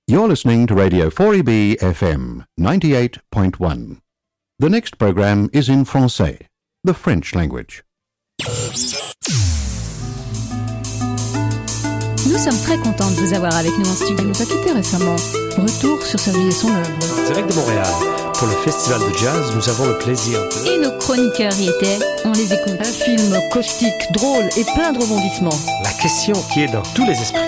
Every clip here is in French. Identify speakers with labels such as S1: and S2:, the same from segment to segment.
S1: You're listening to Radio 4EB FM 98.1. The next program is in français, the French language.
S2: Nous sommes très contents de vous avoir avec nous en studio.
S3: Il nous a quittés récemment. Retour sur sa vie et son œuvre.
S4: Direct de Montréal. Pour le festival de jazz, nous avons le plaisir de...
S2: Et nos chroniqueurs y étaient, on les écoute.
S3: Un film caustique, drôle et plein de rebondissements.
S4: La question qui est dans tous les esprits.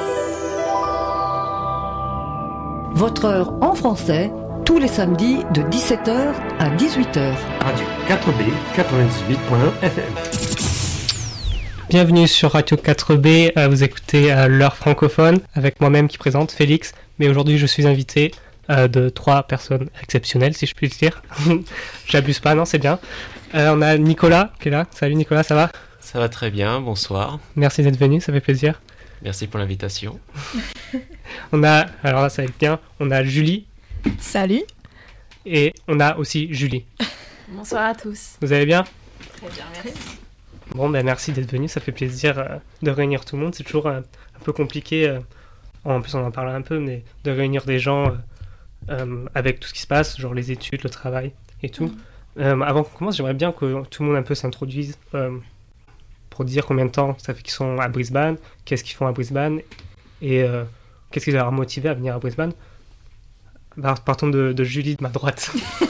S3: Votre heure en français, tous les samedis de 17h à 18h.
S4: Radio 4B 98.1 FM.
S5: Bienvenue sur Radio 4B, vous écoutez l'heure francophone avec moi-même qui présente Félix, mais aujourd'hui je suis invité de 3 personnes exceptionnelles si je puis le dire. J'abuse pas, non, c'est bien. On a Nicolas qui est là. Salut Nicolas, ça va ?
S6: Ça va très bien, bonsoir.
S5: Merci d'être venu, ça fait plaisir.
S6: Merci pour l'invitation.
S5: On a, alors là ça va être bien, on a Julie.
S7: Salut.
S5: Et on a aussi Julie.
S7: Bonsoir à tous.
S5: Vous allez bien ?
S7: Très bien, merci.
S5: Bon, ben merci d'être venu, ça fait plaisir de réunir tout le monde. C'est toujours un peu compliqué, en plus on en parle un peu, mais de réunir des gens avec tout ce qui se passe, genre les études, le travail et tout. Avant qu'on commence, j'aimerais bien que tout le monde un peu s'introduise pour dire combien de temps ça fait qu'ils sont à Brisbane, qu'est-ce qu'ils font à Brisbane et qu'est-ce qui les a motivés à venir à Brisbane. Partons de Julie, de ma droite.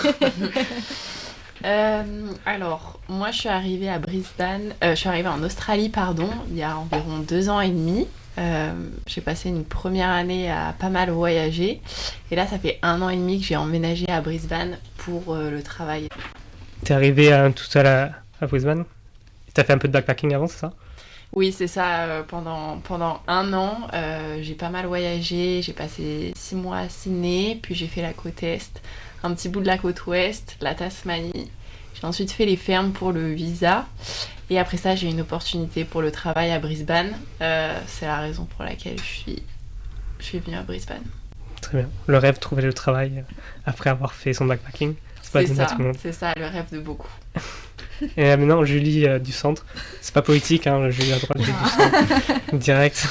S7: Alors, moi je suis arrivée à Brisbane, je suis arrivée en Australie, il y a environ 2 ans et demi. J'ai passé une première année à pas mal voyager et là ça fait 1 an et demi que j'ai emménagé à Brisbane pour le travail.
S5: T'es arrivée tout seul à Brisbane ? T'as fait un peu de backpacking avant, c'est ça ?
S7: Oui, c'est ça. Pendant 1 an, j'ai pas mal voyagé. J'ai passé 6 mois à Sydney, puis j'ai fait la côte Est, un petit bout de la côte Ouest, la Tasmanie. J'ai ensuite fait les fermes pour le visa. Et après ça, j'ai eu une opportunité pour le travail à Brisbane. C'est la raison pour laquelle je suis venue à Brisbane.
S5: Très bien. Le rêve, trouver le travail après avoir fait son backpacking.
S7: C'est ça, le rêve de beaucoup.
S5: Et maintenant, Julie du centre. C'est pas politique, hein, Julie à droite, Julie du centre. Direct.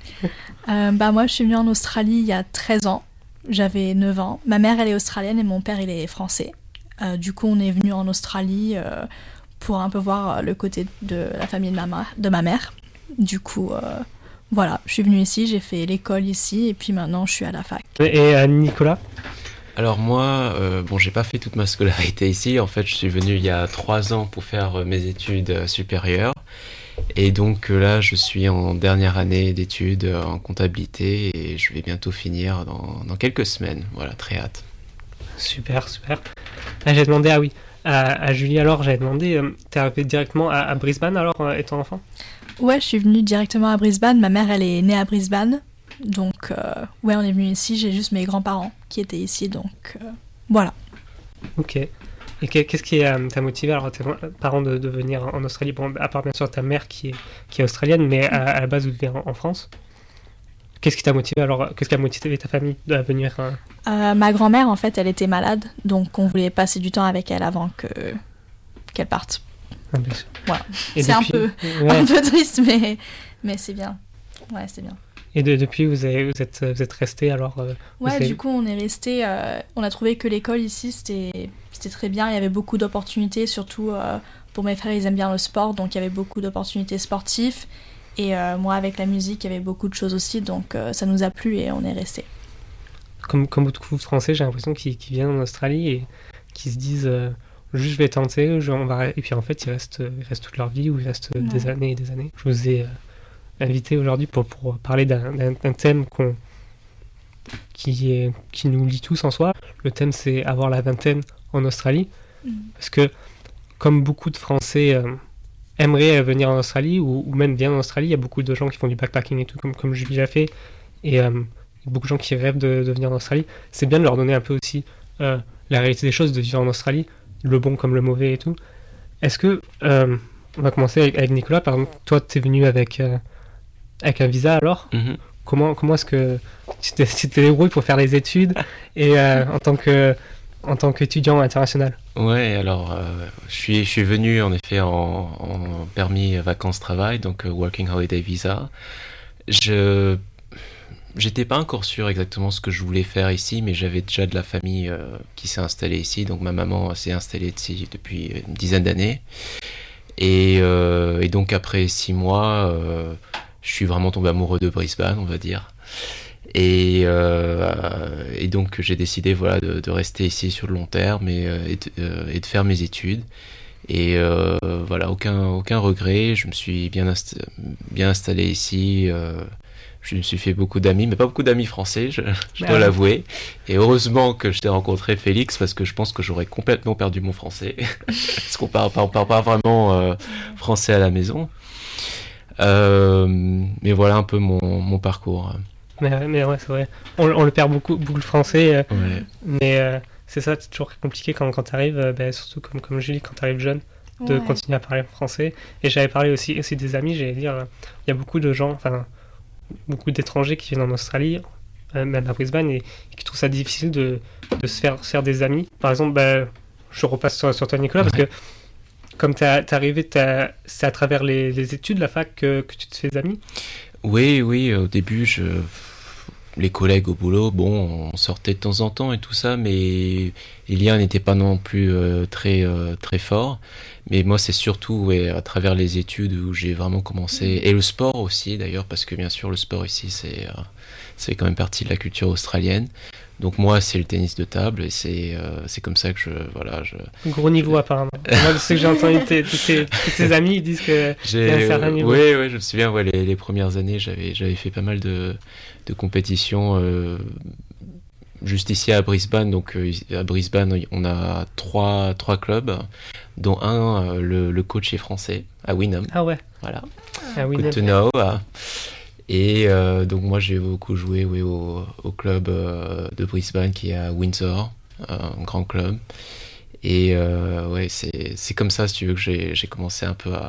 S8: Moi, je suis venue en Australie il y a 13 ans. J'avais 9 ans. Ma mère, elle est australienne et mon père, il est français. Du coup, on est venu en Australie pour un peu voir le côté de la famille de ma mère. Du coup, voilà, je suis venue ici, j'ai fait l'école ici et puis maintenant, je suis à la fac.
S5: Et Nicolas ?
S6: Alors moi, j'ai pas fait toute ma scolarité ici. En fait, je suis venu il y a 3 ans pour faire mes études supérieures. Et donc là, je suis en dernière année d'études en comptabilité et je vais bientôt finir dans quelques semaines. Voilà, très hâte.
S5: Super. J'ai demandé, à Julie alors, j'avais demandé, t'es arrivée directement à Brisbane alors, étant enfant ?
S8: Ouais, je suis venue directement à Brisbane. Ma mère, elle est née à Brisbane. Donc, on est venu ici. J'ai juste mes grands-parents qui étaient ici, donc voilà. Ok. Et
S5: qu'est-ce qui t'a motivé alors tes parents de venir en Australie ? Bon, à part bien sûr ta mère qui est australienne, mais à la base vous vivez en France. Qu'est-ce qui t'a motivé alors ? Qu'est-ce qui a motivé ta famille à venir
S8: Ma grand-mère, en fait, elle était malade, donc on voulait passer du temps avec elle avant qu'elle parte.
S5: Ah, bien sûr.
S8: Voilà.
S5: Et
S8: c'est
S5: depuis...
S8: un peu triste, mais c'est bien. Ouais, c'est bien.
S5: Et depuis, vous êtes restés alors
S8: du coup, on est restés. On a trouvé que l'école ici, c'était très bien. Il y avait beaucoup d'opportunités, surtout pour mes frères, ils aiment bien le sport, donc il y avait beaucoup d'opportunités sportives. Et moi, avec la musique, il y avait beaucoup de choses aussi, donc ça nous a plu et on est restés.
S5: Comme beaucoup de Français, j'ai l'impression qu'ils viennent en Australie et qui se disent juste je vais tenter, et puis en fait, ils restent toute leur vie ou ils restent des années et des années. Je vous ai invité aujourd'hui pour parler d'un thème qui nous lie tous en soi. Le thème, c'est avoir la vingtaine en Australie. Parce que, comme beaucoup de Français aimeraient venir en Australie, ou même viennent en Australie, il y a beaucoup de gens qui font du backpacking et tout, comme Julie l'a fait, et beaucoup de gens qui rêvent de venir en Australie. C'est bien de leur donner un peu aussi la réalité des choses, de vivre en Australie, le bon comme le mauvais et tout. Est-ce que... on va commencer avec Nicolas. Par exemple, toi, tu es venu avec un visa alors. Comment est-ce que tu t'es débrouillé pour faire les études et en tant qu'étudiant international?
S6: Ouais, alors je suis venu en effet en permis vacances-travail, donc Working Holiday Visa. j'étais pas encore sûr exactement ce que je voulais faire ici, mais j'avais déjà de la famille qui s'est installée ici. Donc ma maman s'est installée ici depuis une dizaine d'années. Et donc après 6 mois, je suis vraiment tombé amoureux de Brisbane, on va dire. Et donc j'ai décidé de rester ici sur le long terme et de faire mes études. Et aucun regret. Je me suis bien installé ici. Je me suis fait beaucoup d'amis, mais pas beaucoup d'amis français, je dois l'avouer. Et heureusement que je t'ai rencontré, Félix, parce que je pense que j'aurais complètement perdu mon français. Parce qu'on parle pas vraiment français à la maison. Mais voilà un peu mon parcours.
S5: Mais ouais, c'est vrai. On le perd beaucoup le français.
S6: Ouais.
S5: Mais c'est ça, c'est toujours compliqué quand tu arrives, surtout comme Julie, quand tu arrives jeune, de continuer à parler français. Et j'avais parlé aussi des amis, j'allais dire, il y a beaucoup de gens, beaucoup d'étrangers qui viennent en Australie, même à Brisbane, et qui trouvent ça difficile de se faire des amis. Par exemple, je repasse sur toi, Nicolas, parce que comme t'es arrivé, c'est à travers les études, la fac, que tu te fais des amis.
S6: Oui, au début, les collègues au boulot, on sortait de temps en temps et tout ça, mais les liens n'étaient pas non plus très forts. Mais moi, c'est surtout à travers les études où j'ai vraiment commencé, et le sport aussi d'ailleurs, parce que bien sûr le sport ici c'est quand même partie de la culture australienne. Donc moi c'est le tennis de table et c'est comme ça que
S5: Gros niveau apparemment. Moi ce que j'ai entendu tes amis, ils disent que c'est un certain niveau.
S6: Oui, je me souviens, les premières années j'avais fait pas mal de compétitions juste ici à Brisbane. Donc à Brisbane on a trois clubs, dont un, le coach est français, à Wynnum.
S5: Ah ouais.
S6: Voilà.
S5: Wynnum.
S6: Good to know. Et donc moi j'ai beaucoup joué au club de Brisbane qui est à Windsor, un grand club. Et c'est comme ça, si tu veux, que j'ai commencé un peu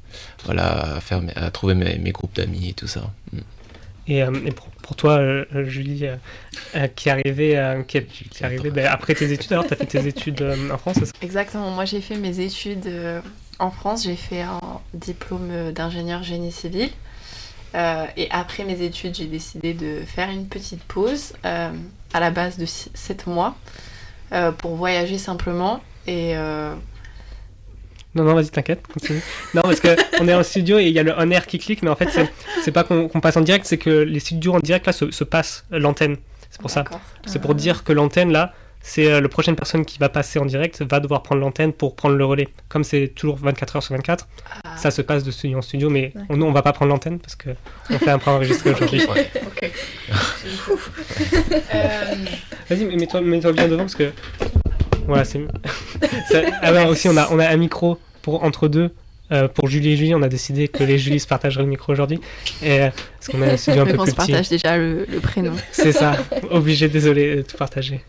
S6: à trouver mes groupes d'amis et tout ça.
S5: Et pour toi, Julie, qui est arrivée après tes études, alors tu as fait tes études en France, c'est ça ?
S7: Exactement, moi j'ai fait mes études en France, j'ai fait un diplôme d'ingénieur génie civil. Et après mes études, j'ai décidé de faire une petite pause, à la base de 7 mois, pour voyager simplement. Et
S5: Non, vas-y, t'inquiète, continue. Non, parce qu'on est en studio et il y a le on-air qui clique, mais en fait, c'est pas qu'on passe en direct, c'est que les studios en direct, là, se passent l'antenne. C'est pour ça. C'est pour dire que l'antenne, là, c'est la prochaine personne qui va passer en direct va devoir prendre l'antenne pour prendre le relais. Comme c'est toujours 24 heures sur 24, ça se passe de studio en studio, mais nous, on va pas prendre l'antenne parce qu'on fait un préenregistré aujourd'hui.
S7: Ok.
S5: Vas-y, mets-toi bien devant parce que... Voilà, c'est mieux. Aussi, on a un micro pour entre deux. Pour Julie et Julie, on a décidé que les Julie se partageraient le micro aujourd'hui. Parce qu'on a un studio un peu plus petit.
S7: On se partage déjà le prénom.
S5: C'est ça. Obligé, désolé de tout partager.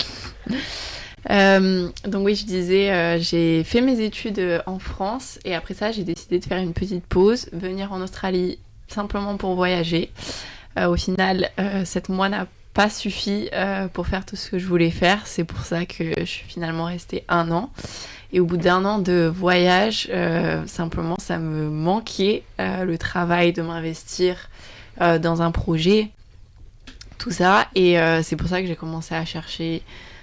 S7: Donc oui, je disais, j'ai fait mes études en France et après ça, j'ai décidé de faire une petite pause, venir en Australie simplement pour voyager. Au final, 7 mois n'a pas suffi pour faire tout ce que je voulais faire. C'est pour ça que je suis finalement restée 1 an. Et au bout d'1 an de voyage, simplement, ça me manquait le travail de m'investir dans un projet, tout ça. Et c'est pour ça que j'ai commencé à chercher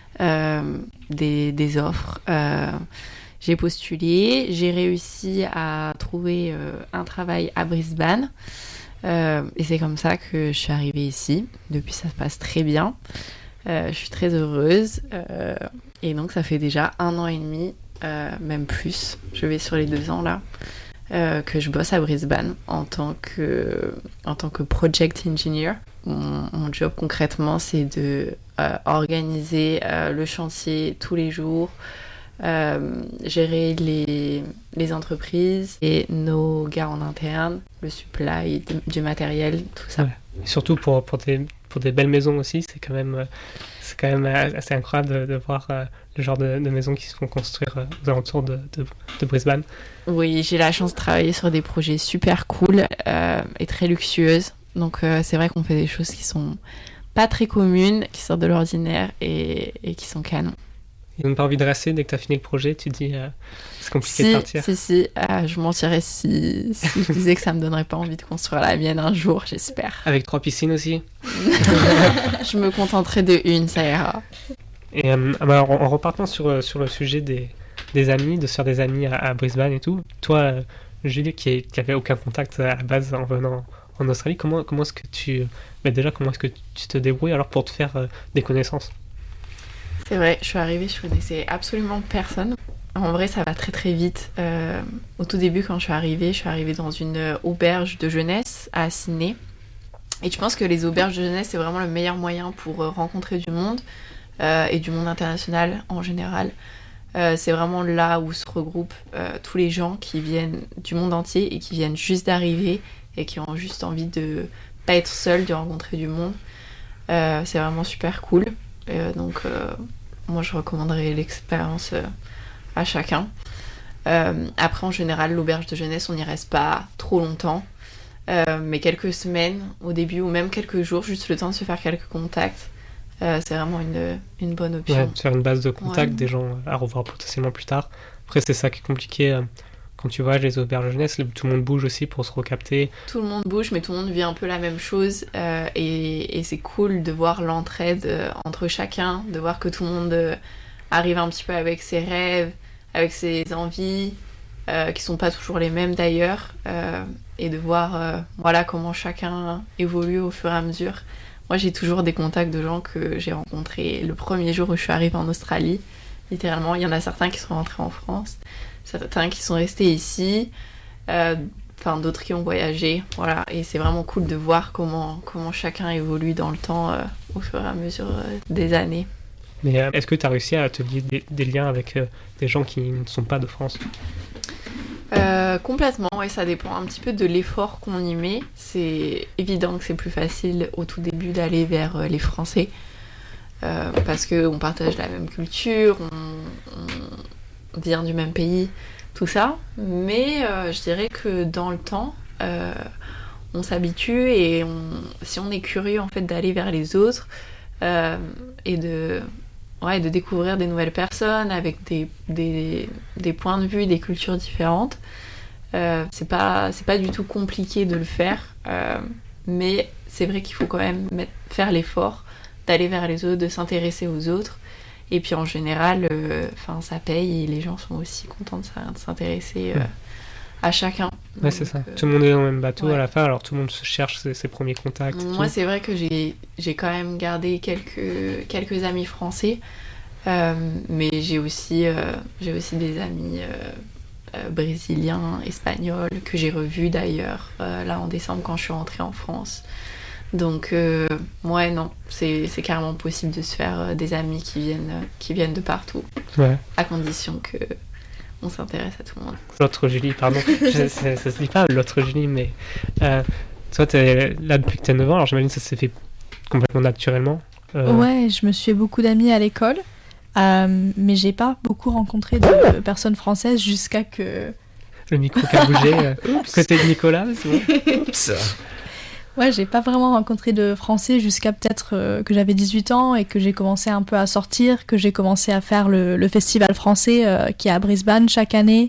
S7: des offres. J'ai postulé, j'ai réussi à trouver un travail à Brisbane. Et c'est comme ça que je suis arrivée ici. Depuis, ça se passe très bien. Je suis très heureuse. Et donc, ça fait déjà 1 an et demi, même plus. Je vais sur les 2 ans là, que je bosse à Brisbane en tant que project engineer. Mon job concrètement, c'est de organiser le chantier tous les jours, gérer les entreprises et nos gars en interne, le supply du matériel, tout ça.
S5: Ouais. Et surtout pour des belles maisons aussi, c'est quand même assez incroyable de voir le genre de maisons qui se font construire aux alentours de Brisbane.
S7: Oui, j'ai la chance de travailler sur des projets super cool et très luxueuses. Donc c'est vrai qu'on fait des choses qui sont pas très communes, qui sortent de l'ordinaire et qui sont canons.
S5: Ils n'ont pas envie de rester dès que tu as fini le projet, tu te dis c'est compliqué de partir.
S7: Si, je mentirais si je disais que ça me donnerait pas envie de construire la mienne un jour, j'espère.
S5: Avec 3 piscines aussi.
S7: Je me contenterai de une, ça ira.
S5: Et alors, en repartant sur le sujet des amis, de se faire des amis à Brisbane et tout, toi, Julie, qui avait aucun contact à la base en venant en Australie, comment est-ce que comment est-ce que tu te débrouilles alors pour te faire des connaissances?
S7: C'est vrai, je suis arrivée, je connaissais absolument personne. En vrai, ça va très très vite. Au tout début, quand je suis arrivée dans une auberge de jeunesse à Sydney. Et je pense que les auberges de jeunesse, c'est vraiment le meilleur moyen pour rencontrer du monde et du monde international en général. C'est vraiment là où se regroupent tous les gens qui viennent du monde entier et qui viennent juste d'arriver et qui ont juste envie de pas être seuls, de rencontrer du monde. C'est vraiment super cool. Donc moi je recommanderais l'expérience à chacun. Après en général l'auberge de jeunesse on n'y reste pas trop longtemps, mais quelques semaines au début ou même quelques jours, juste le temps de se faire quelques contacts, c'est vraiment une bonne option.
S5: Ouais, faire une base de contact, des gens à revoir potentiellement plus tard. Après c'est ça qui est compliqué quand tu vois les auberges de jeunesse, tout le monde bouge aussi pour se recapter.
S7: Tout le monde bouge, mais tout le monde vit un peu la même chose. Et c'est cool de voir l'entraide entre chacun, de voir que tout le monde arrive un petit peu avec ses rêves, avec ses envies, qui sont pas toujours les mêmes d'ailleurs. Et de voir comment chacun évolue au fur et à mesure. Moi, j'ai toujours des contacts de gens que j'ai rencontrés le premier jour où je suis arrivée en Australie. Littéralement, il y en a certains qui sont rentrés en France. Certains qui sont restés ici, d'autres qui ont voyagé, voilà, et c'est vraiment cool de voir comment chacun évolue dans le temps au fur et à mesure des années.
S5: Mais est-ce que tu as réussi à te lier des liens avec des gens qui ne sont pas de France?
S7: Complètement, et ça dépend un petit peu de l'effort qu'on y met. C'est évident que c'est plus facile au tout début d'aller vers les Français, parce qu'on partage la même culture, on vient du même pays, tout ça, mais je dirais que dans le temps, on s'habitue et si on est curieux en fait d'aller vers les autres et de découvrir des nouvelles personnes avec des points de vue, des cultures différentes, c'est pas du tout compliqué de le faire, mais c'est vrai qu'il faut quand même faire l'effort d'aller vers les autres, de s'intéresser aux autres. Et puis en général, ça paye et les gens sont aussi contents de s'intéresser à chacun.
S5: Ouais, c'est ça. Tout le monde est dans le même bateau à la fin, alors tout le monde se cherche ses premiers contacts.
S7: Moi, c'est vrai que j'ai quand même gardé quelques amis français, mais j'ai aussi des amis brésiliens, espagnols, que j'ai revus d'ailleurs là en décembre quand je suis rentrée en France. Donc, non, c'est carrément possible de se faire des amis qui viennent de partout, à condition qu'on s'intéresse à tout le monde.
S5: L'autre Julie, pardon, ça se dit pas l'autre Julie, mais toi, t'es là depuis que t'as 9 ans, alors j'imagine que ça s'est fait complètement naturellement.
S8: Ouais, je me suis fait beaucoup d'amis à l'école, mais j'ai pas beaucoup rencontré de personnes françaises jusqu'à que...
S5: Le micro qui a bougé, côté de Nicolas, c'est bon.
S6: Oups.
S8: Ouais, j'ai pas vraiment rencontré de Français jusqu'à peut-être que j'avais 18 ans et que j'ai commencé un peu à sortir, que j'ai commencé à faire le festival français qui est à Brisbane chaque année.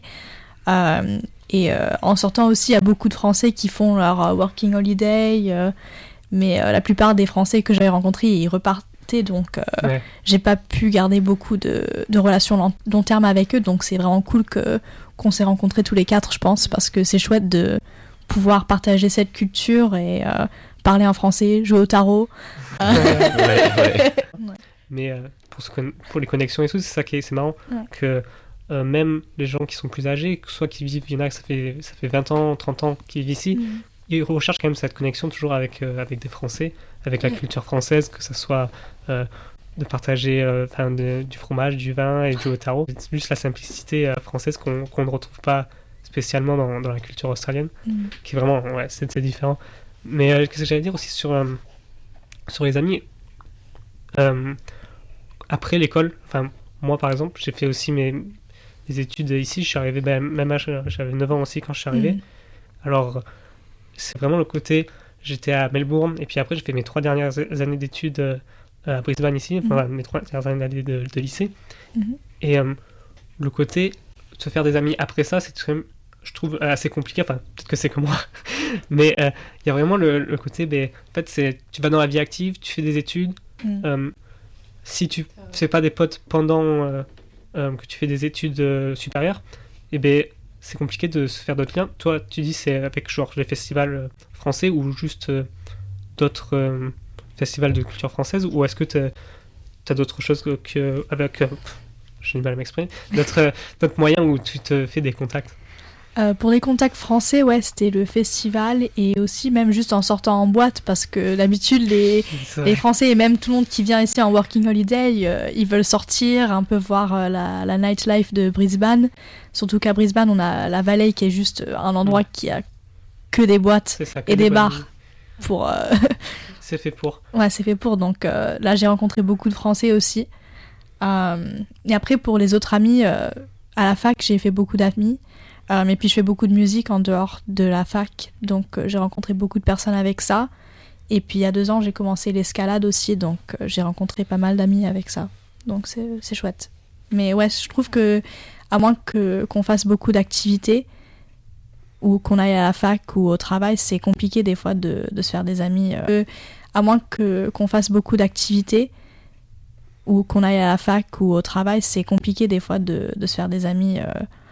S8: En sortant aussi, il y a beaucoup de Français qui font leur working holiday, mais la plupart des Français que j'avais rencontrés, ils repartaient, donc j'ai pas pu garder beaucoup de relations long terme avec eux, donc c'est vraiment cool qu'on s'est rencontrés tous les 4, je pense, parce que c'est chouette de pouvoir partager cette culture et parler en français, jouer au tarot.
S5: Mais pour les connexions et tout, c'est ça qui est marrant, que même les gens qui sont plus âgés, soit qui vivent, il y en a que ça fait 20 ans, 30 ans qu'ils vivent ici, ils recherchent quand même cette connexion toujours avec des Français, avec la culture française, que ça soit de partager du fromage, du vin et de jouer au tarot. C'est juste la simplicité française qu'on ne retrouve pas spécialement dans la culture australienne, qui est vraiment, c'est différent. Mais qu'est-ce que j'allais dire aussi sur les amis, après l'école, moi par exemple, j'ai fait aussi mes études ici, je suis arrivé, même âge, j'avais 9 ans aussi quand je suis arrivé. Alors, c'est vraiment le côté, j'étais à Melbourne, et puis après j'ai fait mes 3 dernières années d'études à Brisbane ici, enfin, mes 3 dernières années de lycée.
S8: Mhm.
S5: Et le côté de se faire des amis après ça, c'est quand même, je trouve, assez compliqué. Enfin, peut-être que c'est que moi. Mais il y a vraiment le côté, en fait, tu vas dans la vie active, tu fais des études. Si tu fais pas des potes pendant que tu fais des études supérieures, c'est compliqué de se faire d'autres liens. Toi, tu dis c'est avec genre les festivals français ou juste d'autres festivals de culture française, ou est-ce que t'as d'autres choses avec j'ai du mal à m'exprimer, d'autres moyens où tu te fais des contacts?
S8: Pour les contacts français, ouais, c'était le festival et aussi même juste en sortant en boîte parce que d'habitude les Français et même tout le monde qui vient ici en working holiday, ils veulent sortir, un peu voir la nightlife de Brisbane. Surtout qu'à Brisbane, on a la Valley qui est juste un endroit qui a que des boîtes et des bars. Pour
S5: c'est fait pour.
S8: Ouais, c'est fait pour. Donc là, j'ai rencontré beaucoup de Français aussi. Et après, pour les autres amis, à la fac, j'ai fait beaucoup d'amis. Et puis je fais beaucoup de musique en dehors de la fac, donc j'ai rencontré beaucoup de personnes avec ça. Et puis il y a 2 ans, j'ai commencé l'escalade aussi, donc j'ai rencontré pas mal d'amis avec ça. Donc c'est chouette. Mais ouais, je trouve que à moins qu'on fasse beaucoup d'activités ou qu'on aille à la fac ou au travail, c'est compliqué des fois de se faire des amis. À moins qu'on fasse beaucoup d'activités ou qu'on aille à la fac ou au travail, c'est compliqué des fois de se faire des amis